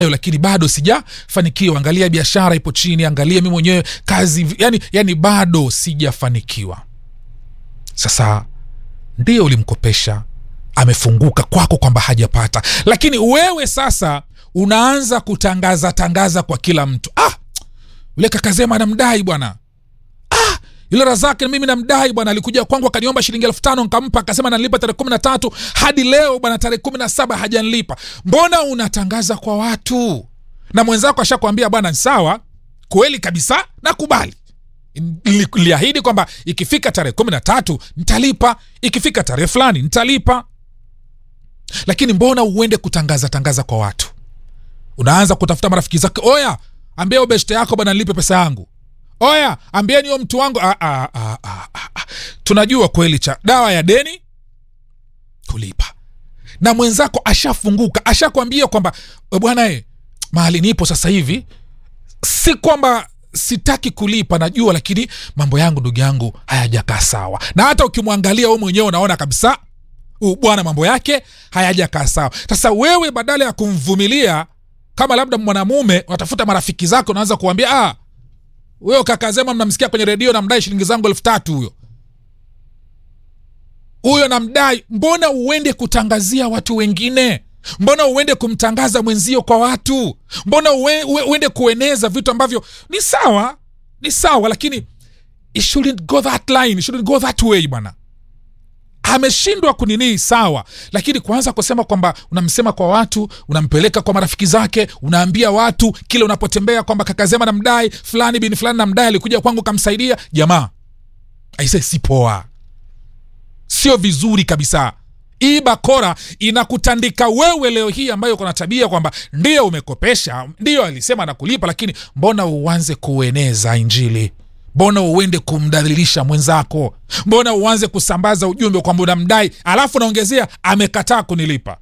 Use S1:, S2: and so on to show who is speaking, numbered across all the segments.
S1: lakini bado sijafanikiwa. Angalia biashara ipo chini, angalia mimi mwenyewe kazi, yani bado sijafanikiwa. Sasa ndio ulimkopesha, amefunguka kwako kwamba hajapata, lakini wewe sasa unaanza kutangaza kwa kila mtu. Yule kaka Zema anamdai bwana. Yule Razaki mimi namdai bwana, alikuja kwangu akaniomba shilingi 5,000 nikampa, akasema ananilipa tarehe 13, hadi leo bwana tarehe 17 hajanilipa. Mbona unatangaza kwa watu? Na mwenzako ashakwambia bwana sawa, kweli kabisa, nakubali. Niliahidi kwamba ikifika tarehe 13 nitalipa, ikifika tarehe fulani nitalipa. Lakini mbona uende kutangaza kwa watu? Unaanza kutafuta marafiki zake, oya, ambia ubeshte yako bwana nilipe pesa yangu. Oya, ambieni huyo mtu wangu. Tunajua kweli cha dawa ya deni kulipa. Na mwenzako ashafunguka, ashakwambia kwamba bwana mahali nipo sasa hivi, si kwamba sitaki kulipa, najua, lakini mambo yangu ndugu yangu hayajakaa sawa. Na hata ukimwangalia wewe mwenyewe unaona kabisa bwana mambo yake hayajakaa sawa. Sasa wewe badala ya kumvumilia kama labda mwanamume, unatafuta marafiki zako, unaanza kuambia wewe kaka Zema mnamsikia kwenye redio namdai shilingi zangu 3,000 huyo namdai. Mbona uende kutangazia watu wengine? Mbona uende kumtangaza mwenzio kwa watu? Mbona uende kueneza vitu ambavyo ni sawa, lakini it shouldn't go that line, it shouldn't go that way bwana. Ameshindwa kunini, sawa, lakini kuanza kusema kwamba unamsema kwa watu, unampeleka kwa marafiki zake, unaambia watu kile unapotembea kwamba kaka Zema namdai fulani bin fulani namdai, alikuja kwangu kamsaidia. Jamaa, aise, si poa, sio vizuri kabisa. Hii bakora inakutandika wewe leo hii, ambayo kuna tabia kwamba ndio umekopesha, ndio alisema na kulipa, lakini mbona uanze kueneza injili? Mbona uende kumdhalilisha mwenzako? Mbona uanze kusambaza ujumbe kwamba unamdai, alafu naongezea amekataa kunilipa?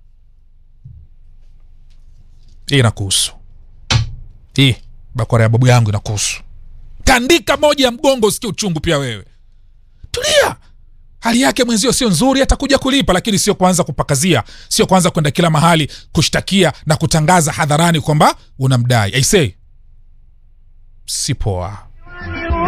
S1: Hii inakuhusu. Hii bakora ya babu yangu inakuhusu. Tandika moja ya mgongo usikie uchungu pia wewe. Tulia. Hali yake mwenzio sio nzuri, atakuja kulipa, lakini sio kuanza kupakazia, sio kuanza kwenda kila mahali kushtakia na kutangaza hadharani kwamba unamdai. I say, si poa.